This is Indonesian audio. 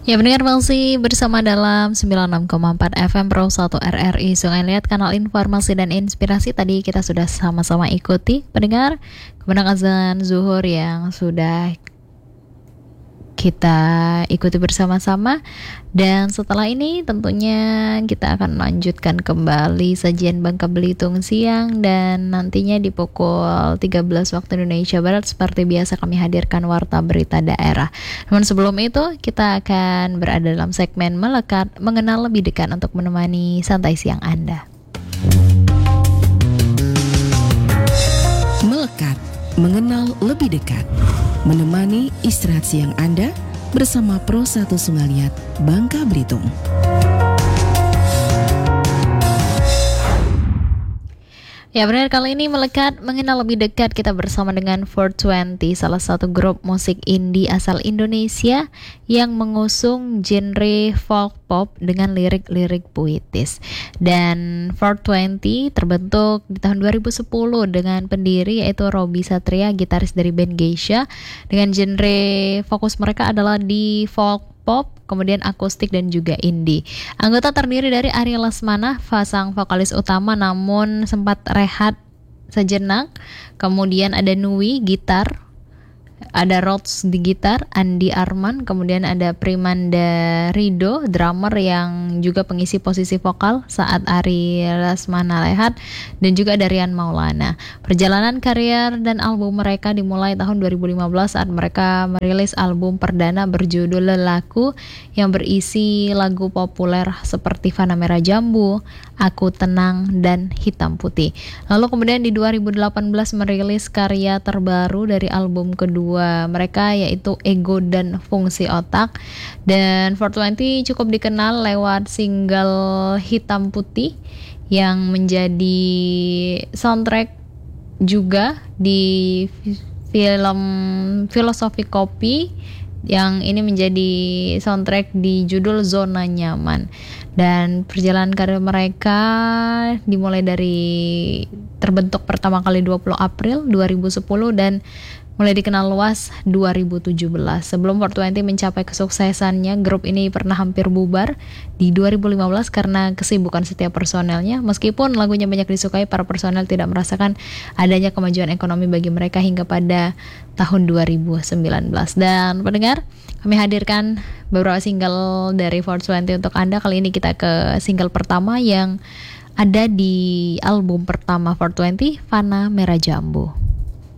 Ya pendengar masih bersama dalam 96,4 FM Pro 1 RRI Sungai Liat, kanal informasi dan inspirasi. Tadi kita sudah sama-sama ikuti pendengar kemenang azan zuhur yang sudah kita ikuti bersama-sama. Dan setelah ini tentunya kita akan melanjutkan kembali sajian Bangka Belitung siang, dan nantinya di pukul 13 waktu Indonesia Barat seperti biasa kami hadirkan warta berita daerah. Namun sebelum itu kita akan berada dalam segmen Melekat, mengenal lebih dekat untuk menemani santai siang Anda. Melekat, mengenal lebih dekat, menemani istirahat siang Anda bersama Pro 1 Sungai Liat, Bangka Belitung. Ya benar, kali ini Melekat mengenal lebih dekat kita bersama dengan 420, salah satu grup musik indie asal Indonesia yang mengusung genre folk pop dengan lirik-lirik puitis. Dan 420 terbentuk di tahun 2010 dengan pendiri yaitu Robby Satria, gitaris dari band Geisha. Dengan genre fokus mereka adalah di folk pop, kemudian akustik dan juga indie. Anggota terdiri dari Ari Lesmana, pasang vokalis utama namun sempat rehat sejenak. Kemudian ada Nui gitar, ada Rods di gitar, Andi Arman, kemudian ada Primanda Rido, drummer yang juga pengisi posisi vokal saat Ari Lesmana rehat, dan juga ada Rian Maulana. Perjalanan karier dan album mereka dimulai tahun 2015 saat mereka merilis album perdana berjudul Lelaku yang berisi lagu populer seperti Fana Merah Jambu, Aku Tenang, dan Hitam Putih. Lalu kemudian di 2018 merilis karya terbaru dari album kedua mereka yaitu Ego dan Fungsi Otak. Dan 420 cukup dikenal lewat single Hitam Putih yang menjadi soundtrack juga di film Filosofi Kopi, yang ini menjadi soundtrack di judul Zona Nyaman. Dan perjalanan karir mereka dimulai dari terbentuk pertama kali 20 April 2010 dan mulai dikenal luas 2017. Sebelum 420 mencapai kesuksesannya, grup ini pernah hampir bubar di 2015 karena kesibukan setiap personelnya. Meskipun lagunya banyak disukai, para personel tidak merasakan adanya kemajuan ekonomi bagi mereka hingga pada tahun 2019. Dan pendengar, kami hadirkan beberapa single dari 420 untuk Anda. Kali ini kita ke single pertama yang ada di album pertama 420, Fana Merah Jambu.